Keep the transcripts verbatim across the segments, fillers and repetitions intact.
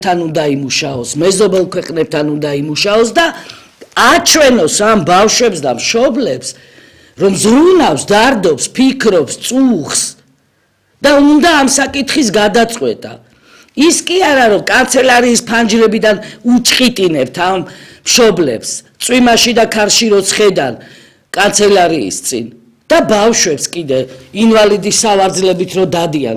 თან უნდა იმუშაოს, მეზობელ ქვეყნებთან უნდა იმუშაოს და აჩვენოს ამ ბავშვებს და მშობლებს, რომ ზრუნავს, დარდობს, ფიქრობს, წუხს და უნდა ამ საკითხის გადაწყვეტა. ის კი არა, რომ კანცელარიის ფანჯრებიდან უჩხიტინებთ ამ მშობლებს, წვიმაში და ქარში როცხედან კანცელარიის წინ და ბავშვებს კიდე ინვალიდის სავარძლებით რო დადიან.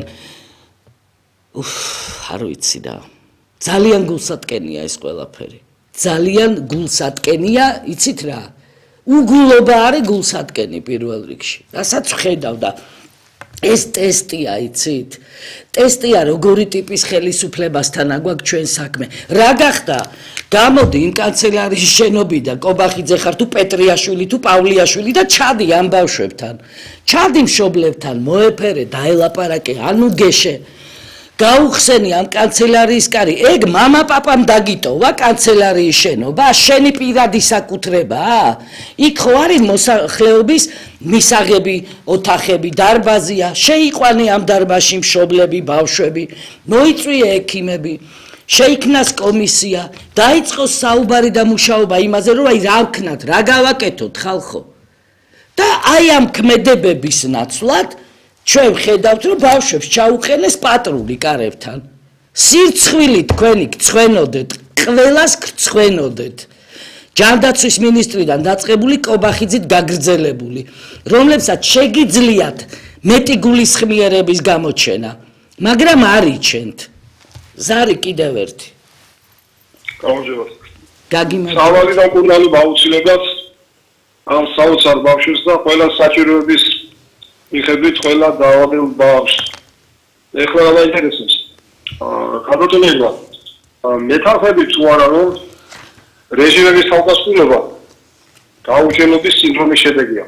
უფ, არ ვიცი და ძალიან გულსატკენია ეს ყველაფერი. ძალიან გულსატკენია, იცით რა? უგულობა არის გულსატკენი პირველ რიგში. რასაც ვხედავ და ეს ტესტია, იცით? ტესტია, როგორი ტიპის ხელისუფლებასთან აგვაქვს ჩვენ საქმე. რა გახდა? გამოდი იმ კანცელარიის შენობიდან, კობახიძე ხარ თუ პეტრიაშვილი თუ პავლიაშვილი და ჩადი ამ ბავშვებთან. ჩადი მშობლებთან, მოეფერე, დაელაპარაკე, ანუ გეშე. გაუხსენი ამ კანცელარიის კარი, ეგ მამა პაპამ დაგიტოვა კანცელარიის შენობა, შენი პირადი საკუთრებაა? იქ ხო არის მოსახლეობის მისაღები, ოთახები, დარბაზია, შეიყვანე ამ დარბაზში მშობლები, ბავშვები, მოიწვიე ექიმები, შეიქმნას კომისია, დაიწყოს საუბარი და მუშაობა იმაზე, რომ აი რა ვქნათ, რა გავაკეთოთ ხალხო. და აი ამ ქმედებების ნაცვლად ჩვენ ვხედავთ, რომ ბავშვებს ჩაუყენეს პატრული კარებთან. სირცხვილი თქვენი გცხვენოდეთ, ყველას გცხვენოდეთ. ჯანდაცვის მინისტრიდან დაწყებული კობახიძით გაგრძელებული, რომლებსაც შეგიძლიათ მეტი გულისხმიერების გამოჩენა, მაგრამ არ იჩენთ. ზარი კიდევ ერთი. გამარჯობა. გაგიმარჯობა. სავალი და კურნალი აუცილებლად ამ საოცარ ბავშვებს და ყველა საჭიროების მიხედვით ყველა დაავადებულ ბავშვს. ეხლა რა დაინტერესებს? აა გადაწყვეტილება მეთანხმებით თუ არა რომ რეჟიმების თავდასხმობა გაუჩენობის სინდრომის შედეგია.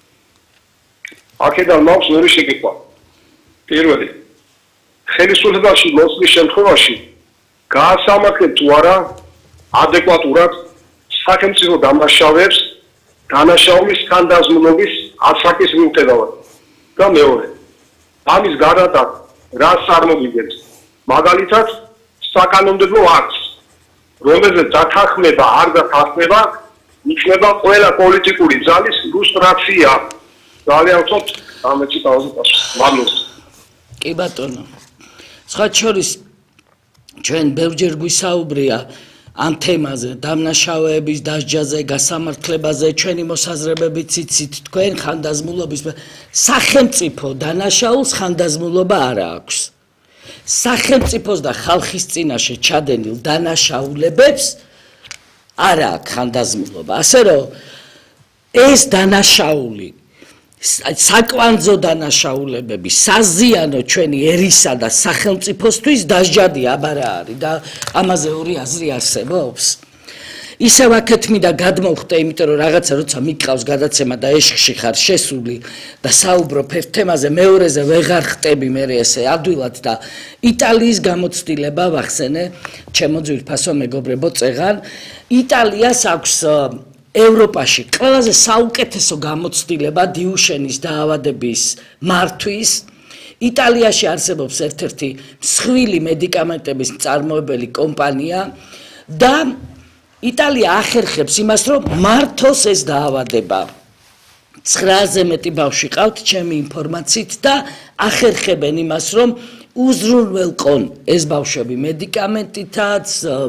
აქედან მაქვს ორი შეკითხვა. პირველი, ხელისუფლებაში მოსვლის შემთხვევაში გაასამართლებ თუ არა ადეკვატურად სახელმწიფო დამნაშავეებს დანაშაულის ხანდაზმულობის ასაკის მიუხედავად. და მეორე, ამის გარანტად რას წარმოგიდგენთ? მაგალითად, საკანონმდებლო აქტს, რომელზეც დათანხმება არ დათანხმება, ნიშნება ყველა პოლიტიკური ძალის ლუსტრაცია. ძალიან ვთქვათ, ამეთი პაუზა პასუხი. მადლობა. კი ბატონო. სხვა შორის ჩვენ ბევრჯერ გვისაუბრია ამ თემაზე, დამნაშავეების დასჯაზე, გასამართლებაზე, ჩვენი მოსაზრებებით იცით, თქვენ ხანდაზმულობის სახელმწიფო დანაშაულს ხანდაზმულობა არ აქვს. სახელმწიფოს და ხალხის წინაშე ჩადენილ დანაშაულებებს არ აქვს ხანდაზმულობა. ასე რომ ეს დანაშაული საკვანძო დანაშაულებები, საზიანო ჩვენი ერისა და სახელმწიფოსთვის დასჯადი აბარა არის და ამაზე ორი აზრი არსებობს. ისევ აქეთმი და გადმოვხდე, იმიტომ რომ რაღაცა როცა მიყავს გადაცემა და ეშხში ხარ შესული და საუბრობ ერთ თემაზე, მეორეზე ვეღარ ხტები მე ესე ადვილად და იტალიის გამოცდილება ვახსენე, ჩემო ძვირფასო მეგობრებო წეღან, იტალიას აქვს ევროპაში ყველაზე საუკეთესო გამოცდილება დიუშენის დაავადების მართვის. იტალიაში არსებობს ერთ-ერთი მსხვილი მედიკამენტების მწარმოებელი კომპანია და იტალია ახერხებს იმას, რომ მართოს ეს დაავადება. ცხრააზე მეტი ბავშვი ყავთ ჩემი ინფორმაციით და ახერხებენ იმას, რომ უზრუნველყონ ეს ბავშვები მედიკამენტითაც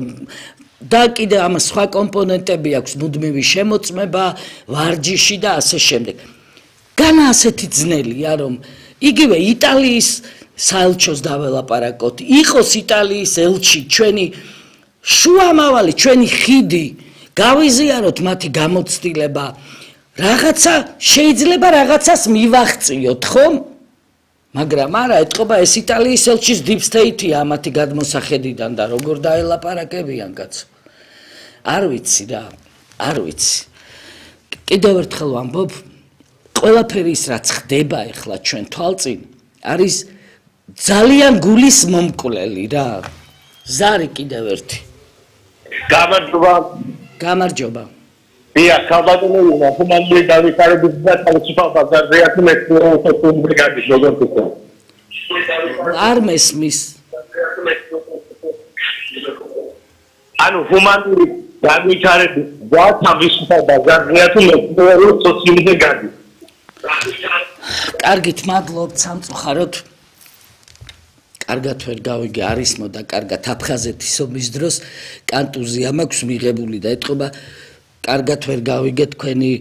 და კიდე ამას სხვა კომპონენტები აქვს, მუდმივი შემოწმება, ვარჯიში და ასე შემდეგ. განა ასეთი ძნელია, რომ იგივე იტალიის საელჩოს დაველაპარაკოთ, იყოს იტალიის ელჩი, ჩვენი შუამავალი, ჩვენი ხიდი, გავიზიაროთ მათი გამოცდილება, რაღაცა შეიძლება რაღაცას მივაღწიოთ, ხომ? მაგრამ არა, ეთყობა ეს იტალიის ელჩის deep state-ია მათი გადმოსახედიდან და როგორ დაელაპარაკებიან კაცო. არ ვიცი რა, არ ვიცი. კიდევ ერთხელ ვამბობ, ყველაფერი ის რაც ხდება ახლა ჩვენ თვალწინ, არის ძალიან გულის მომკვლელი რა. ზარი კიდევ ერთი. გამარჯობა. გამარჯობა. დიახ, ხალხატონებია, ხუმანური დავითარების და თავისუფალ ბაზარზე ათმეტი ბრიგადის როგორ გქონდა? არ მესმის. ანუ ჰუმანური განვითარების თავისუფალ ბაზარია თუ მეცნიერულ სოციალიზმზე გადის. კარგით, მადლობთ სამწუხაროდ. კარგად ვერ გავიგე არის მოდა კარგად აფხაზეთის ომის დროს კანტუზია მაქვს მიღებული და ეთყობა კარგად ვერ გავიგე თქვენი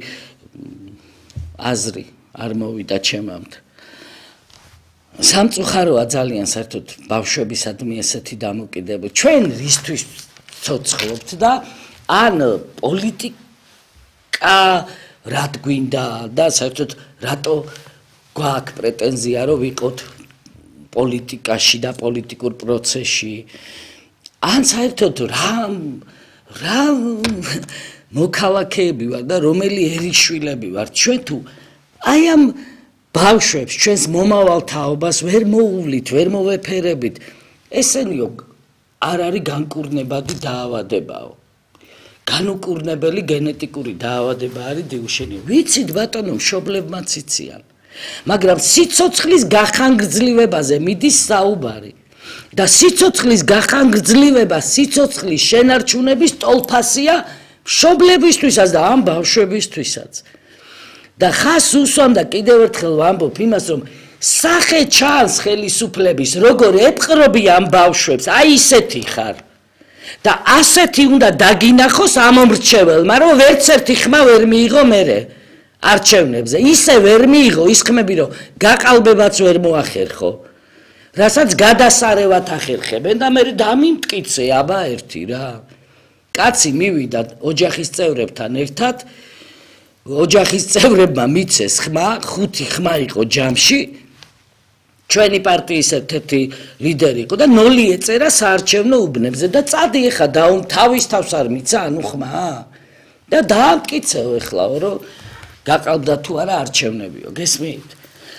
აზრი არ მოვიდა ჩემამდე. სამწუხაროა ძალიან საერთოდ ბავშვებისადმი ესეთი დამოკიდებულება. ჩვენ რისთვის ცოცხლობთ და ან პოლიტიკა რად გვინდა და საერთოდ რატო გვაქვს პრეტენზია რომ ვიყოთ პოლიტიკაში და პოლიტიკურ პროცესში ან საერთოდ რა რა მოქალაქეები ვარ და რომელი ერიშვილები ვარ ჩვენ თუ აი ამ ბავშვებს ჩვენს მომავალ თაობას ვერ მოუვლით ვერ მოვეფერებით ესენიო არ არის განკურნებადი დაავადებაო განუკურნებელი გენეტიკური დაავადება არის დიუშენი ვიცით ბატონო მშობლებმაც იციან მაგრამ სიცოცხლის გახანგრძლივებაზე მიდის საუბარი და სიცოცხლის გახანგრძლივება სიცოცხლის შენარჩუნების ტოლფასია მშობლებისთვისაც და ამ ბავშვებისთვისაც და ხას უსვამ და კიდევ ერთხელ ვამბობ იმას რომ სახე ჩანს ხელისუფლების როგორ ეპყრობი ამ ბავშვებს აი ისეთი ხარ და ასეთი უნდა დაგინახოს ამომრჩეველმა რომ ვერც ერთი ხმა ვერ მიიღო მერე არჩევნებზე ისე ვერ მიიღო ის ხმები რომ გაყალბებაც ვერ მოახერხო რასაც გადასარევად ახერხებენ და მე დამიმტკიცე აბა ერთი რა კაცი მივიდა ოჯახის წევრებთან ერთად ოჯახის წევრებმა მიცეს ხმა ხუთი ხმა იყო ჯამში ჩვენი პარტიის ერთ-ერთი ლიდერი იყო და ნოლი ეწერა საარჩევნო უბნებზე და წადი ეხა დაუმ თავის თავს არ მიცა ანუ ხმა და დაამტკიცეო ეხლაო რომ გაყალბდა თუ არა არჩევნებიო გესმით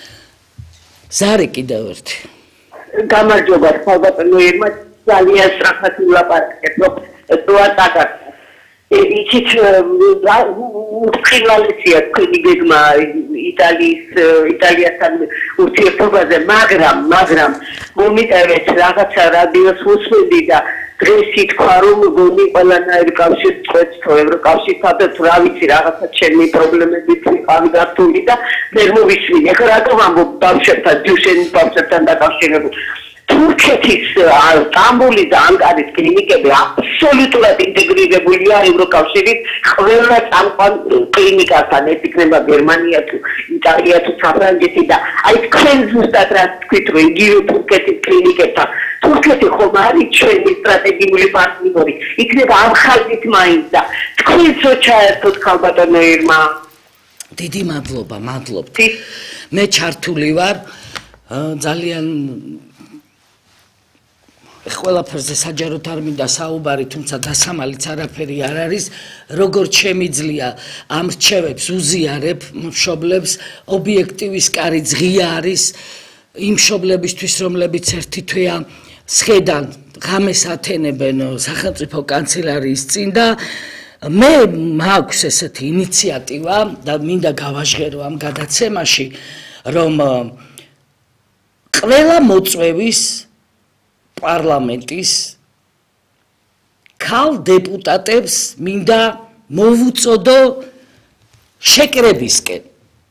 ზარი კიდევ ერთი გამარჯობა ხალბატონო ერმა ძალიან სწრაფად ვილაპარაკეთ რომ თუატაკა იცით უთხილალეცია თქვენი გეგმა იტალიის იტალიასთან ურთიერთობაზე მაგრამ მაგრამ მომიტევეთ რაღაცა რადიოს უსმენდი და დღეს ითქვა რომ გონი ყველანაირი კავშირს წვეთს თუ ევროკავშირთან და თუ რა ვიცი რაღაცა ჩემი პრობლემებით ვიყავი გართული და ვერ მოვისმინე ეხლა რატომ ამბობ ბავშვებთან დიუშენის ბავშვებთან დაკავშირებით თურქეთის სტამბოლის და ანკარის კლინიკები აბსოლუტურად ინტეგრირებულია ევროკავშირის ყველა წამყვან კლინიკასთან ეს იქნება გერმანია თუ იტალია თუ საფრანგეთი და აი თქვენ ზუსტად რა თქვით რომ იგივე თურქეთის კლინიკებთან თურქეთი ხომ არის ჩვენი სტრატეგიული პარტნიორი იქნება ამ ხალხით მაინც და თქვენც რო ჩაერთოთ ხალბატონო ერმა დიდი მადლობა მადლობთ მე ჩართული ვარ ძალიან ყველაფერზე საჯაროდ არ მინდა საუბარი, თუმცა დასამალიც არაფერი არ არის, როგორც შემიძლია ამ რჩევებს უზიარებ მშობლებს, ობიექტივის კარი ღია არის იმ მშობლებისთვის, რომლებიც ერთი თვეა სხედან ღამეს ათენებენ სახელმწიფო კანცელარიის წინ და მე მაქვს ესეთი ინიციატივა და მინდა გავაჟღერო ამ გადაცემაში, რომ ყველა მოწვევის პარლამენტის ქალ დეპუტატებს მინდა მოვუწოდო შეკრებისკენ.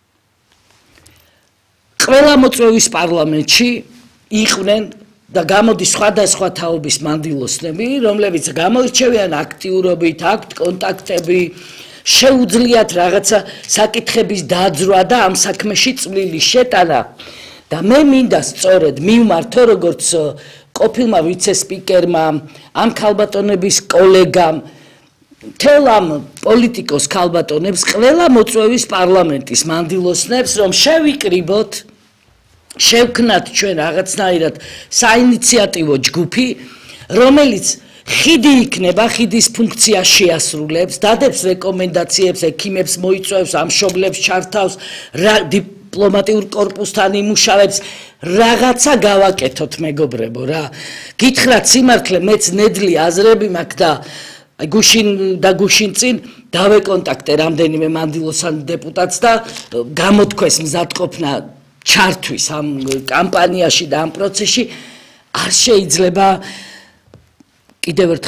ყველა მოწვევის პარლამენტში იყვნენ და გამოდის სხვადასხვა თაობის მანდილოსნები, რომლებიც გამოირჩევიან აქტიურობით, აქვთ კონტაქტები, შეუძლიათ რაღაცა საკითხების დაძრვა და ამ საქმეში წვლილი შეტანა. და მე მინდა სწორედ მივმართო როგორც ყოფილმა ვიცე-სპიკერმა, ამ ქალბატონების კოლეგამ, მთელ ამ პოლიტიკოს ქალბატონებს, ყველა მოწვევის პარლამენტის მანდილოსნებს, რომ შევიკრიბოთ, შევქნათ ჩვენ რაღაცნაირად საინიციატივო ჯგუფი, რომელიც ხიდი იქნება, ხიდის ფუნქცია შეასრულებს, დადებს რეკომენდაციებს, ექიმებს მოიწვევს, ამ მშობლებს ჩართავს, დიპლომატიურ კორპუსთან იმუშავებს, რაღაცა გავაკეთოთ მეგობრებო რა. გითხრათ სიმართლე, მეც ნედლი აზრები მაქვს და გუშინ და გუშინ წინ დავეკონტაქტე რამდენიმე მანდილოსან დეპუტატს და გამოთქვეს მზადყოფნა ჩართვის ამ კამპანიაში და ამ პროცესში არ შეიძლება კიდევ ერთხელ